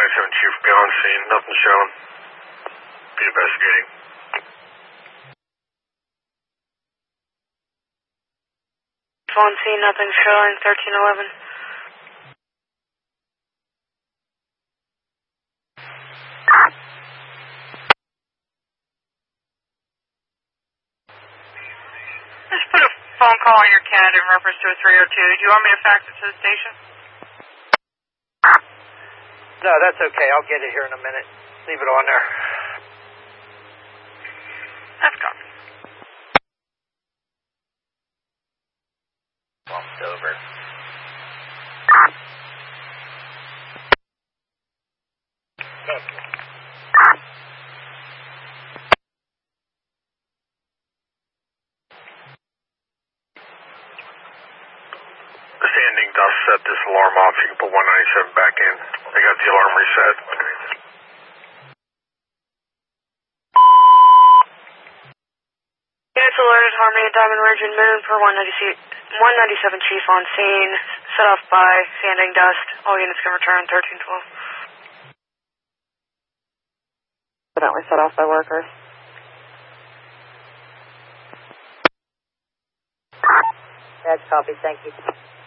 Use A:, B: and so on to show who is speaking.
A: 197 Chief, be on scene, nothing showing. Be investigating.
B: On scene, nothing showing, 1311.
C: Just put a phone call on your candidate in reference to a 302. Do you want me to fax it to the station?
D: No, that's okay. I'll get it here in a minute. Leave it on there.
C: That's copy.
D: Bumped over.
A: Standing dust, set this alarm off. You can put 197 back in. I got the alarm reset.
B: Units alerted Harmony Diamond Ridge and Moon for 197 Chief on scene. Set off by standing dust. All units can return 1312. Evidently set off by workers.
E: That's copy, thank you.